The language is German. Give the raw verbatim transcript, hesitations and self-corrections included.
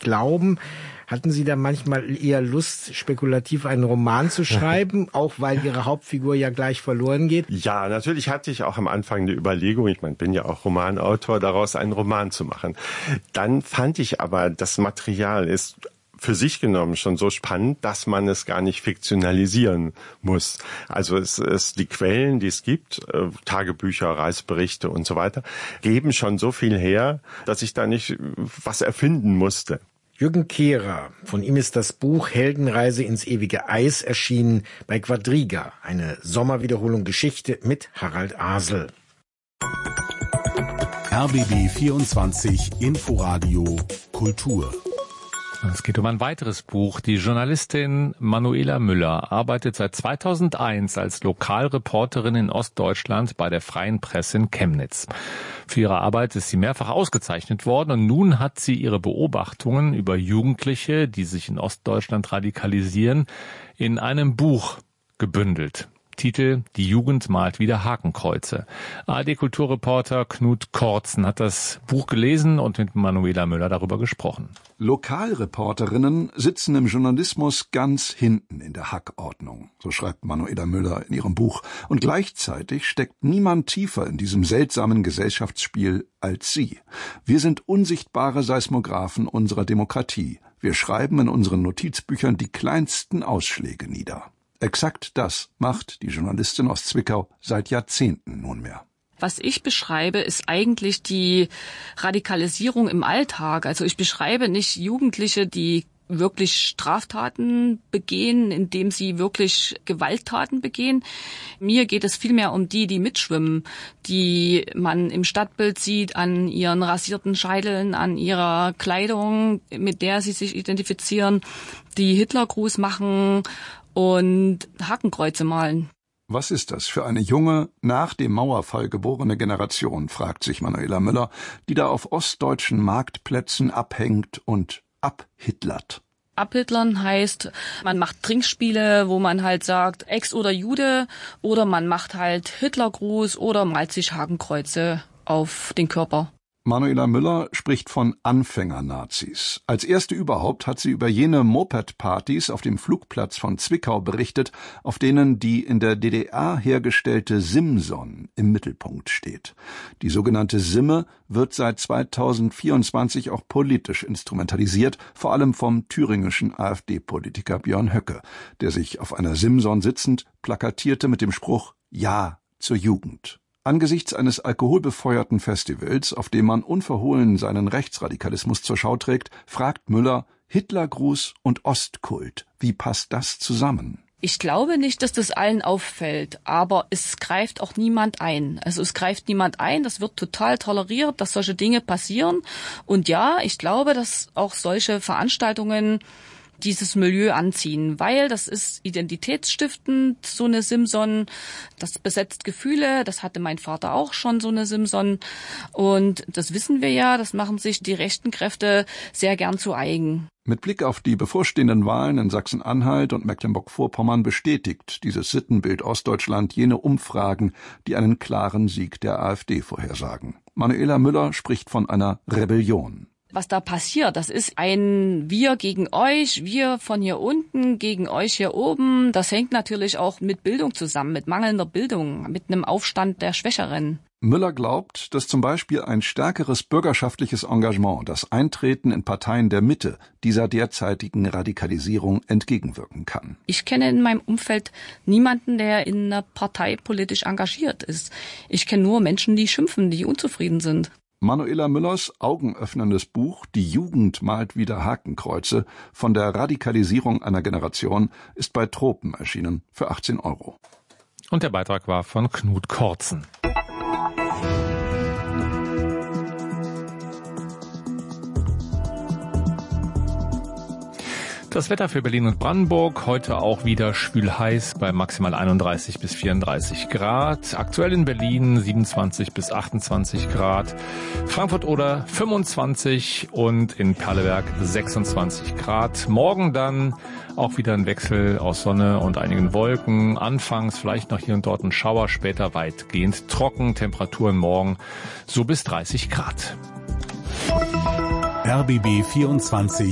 glauben. Hatten Sie da manchmal eher Lust, spekulativ einen Roman zu schreiben, auch weil Ihre Hauptfigur ja gleich verloren geht? Ja, natürlich hatte ich auch am Anfang eine Überlegung, ich meine, bin ja auch Romanautor, daraus einen Roman zu machen. Dann fand ich aber, das Material ist für sich genommen schon so spannend, dass man es gar nicht fiktionalisieren muss. Also es ist die Quellen, die es gibt, äh, Tagebücher, Reiseberichte und so weiter, geben schon so viel her, dass ich da nicht was erfinden musste. Jürgen Kehrer, von ihm ist das Buch Heldenreise ins ewige Eis erschienen bei Quadriga, eine Sommerwiederholung Geschichte mit Harald Asel. R B B vierundzwanzig Inforadio Kultur. Es geht um ein weiteres Buch. Die Journalistin Manuela Müller arbeitet seit zweitausendeins als Lokalreporterin in Ostdeutschland bei der Freien Presse in Chemnitz. Für ihre Arbeit ist sie mehrfach ausgezeichnet worden und nun hat sie ihre Beobachtungen über Jugendliche, die sich in Ostdeutschland radikalisieren, in einem Buch gebündelt. Titel: Die Jugend malt wieder Hakenkreuze. A R D-Kulturreporter Knut Kortzen hat das Buch gelesen und mit Manuela Müller darüber gesprochen. Lokalreporterinnen sitzen im Journalismus ganz hinten in der Hackordnung, so schreibt Manuela Müller in ihrem Buch. Und gleichzeitig steckt niemand tiefer in diesem seltsamen Gesellschaftsspiel als sie. Wir sind unsichtbare Seismographen unserer Demokratie. Wir schreiben in unseren Notizbüchern die kleinsten Ausschläge nieder. Exakt das macht die Journalistin aus Zwickau seit Jahrzehnten nunmehr. Was ich beschreibe, ist eigentlich die Radikalisierung im Alltag. Also ich beschreibe nicht Jugendliche, die wirklich Straftaten begehen, indem sie wirklich Gewalttaten begehen. Mir geht es vielmehr um die, die mitschwimmen, die man im Stadtbild sieht, an ihren rasierten Scheiteln, an ihrer Kleidung, mit der sie sich identifizieren, die Hitlergruß machen und Hakenkreuze malen. Was ist das für eine junge, nach dem Mauerfall geborene Generation, fragt sich Manuela Müller, die da auf ostdeutschen Marktplätzen abhängt und abhitlert. Abhitlern heißt, man macht Trinkspiele, wo man halt sagt, Ex oder Jude, oder man macht halt Hitlergruß oder malt sich Hakenkreuze auf den Körper. Manuela Müller spricht von Anfänger-Nazis. Als erste überhaupt hat sie über jene Moped-Partys auf dem Flugplatz von Zwickau berichtet, auf denen die in der D D R hergestellte Simson im Mittelpunkt steht. Die sogenannte Simme wird seit zweitausendvierundzwanzig auch politisch instrumentalisiert, vor allem vom thüringischen AfD-Politiker Björn Höcke, der sich auf einer Simson sitzend plakatierte mit dem Spruch »Ja zur Jugend«. Angesichts eines alkoholbefeuerten Festivals, auf dem man unverhohlen seinen Rechtsradikalismus zur Schau trägt, fragt Müller, Hitlergruß und Ostkult, wie passt das zusammen? Ich glaube nicht, dass das allen auffällt, aber es greift auch niemand ein. Also es greift niemand ein, das wird total toleriert, dass solche Dinge passieren. Und ja, ich glaube, dass auch solche Veranstaltungen dieses Milieu anziehen, weil das ist identitätsstiftend, so eine Simson, das besetzt Gefühle, das hatte mein Vater auch schon, so eine Simson, und das wissen wir ja, das machen sich die rechten Kräfte sehr gern zu eigen. Mit Blick auf die bevorstehenden Wahlen in Sachsen-Anhalt und Mecklenburg-Vorpommern bestätigt dieses Sittenbild Ostdeutschland jene Umfragen, die einen klaren Sieg der AfD vorhersagen. Manuela Müller spricht von einer Rebellion. Was da passiert, das ist ein Wir gegen euch, wir von hier unten gegen euch hier oben. Das hängt natürlich auch mit Bildung zusammen, mit mangelnder Bildung, mit einem Aufstand der Schwächeren. Müller glaubt, dass zum Beispiel ein stärkeres bürgerschaftliches Engagement, das Eintreten in Parteien der Mitte, dieser derzeitigen Radikalisierung entgegenwirken kann. Ich kenne in meinem Umfeld niemanden, der in einer Partei politisch engagiert ist. Ich kenne nur Menschen, die schimpfen, die unzufrieden sind. Manuela Müllers augenöffnendes Buch »Die Jugend malt wieder Hakenkreuze« von der Radikalisierung einer Generation ist bei Tropen erschienen für achtzehn Euro. Und der Beitrag war von Knut Kortzen. Das Wetter für Berlin und Brandenburg, heute auch wieder schwül heiß bei maximal einunddreißig bis vierunddreißig Grad. Aktuell in Berlin siebenundzwanzig bis achtundzwanzig Grad. Frankfurt oder fünfundzwanzig und in Perleberg sechsundzwanzig Grad. Morgen dann auch wieder ein Wechsel aus Sonne und einigen Wolken. Anfangs vielleicht noch hier und dort ein Schauer, später weitgehend trocken. Temperaturen morgen so bis dreißig Grad. R B B vierundzwanzig